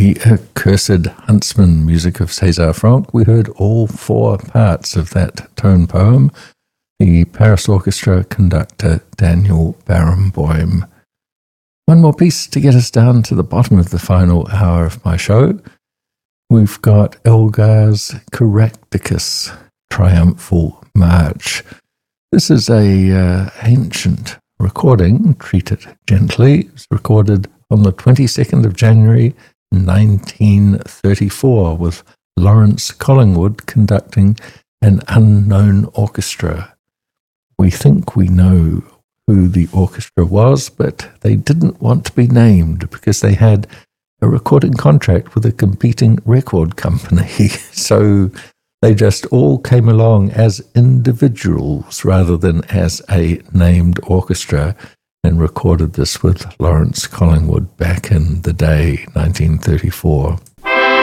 The Accursed Huntsman, music of César Franck. We heard all four parts of that tone poem. The Paris Orchestra conductor Daniel Barenboim. One more piece to get us down to the bottom of the final hour of my show. We've got Elgar's Caractacus Triumphal March. This is a ancient recording, treat it gently. It was recorded on the 22nd of January 1934 with Lawrence Collingwood conducting an unknown orchestra. We think we know who the orchestra was, but they didn't want to be named because they had a recording contract with a competing record company. So they just all came along as individuals rather than as a named orchestra and recorded this with Lawrence Collingwood back in the day, 1934.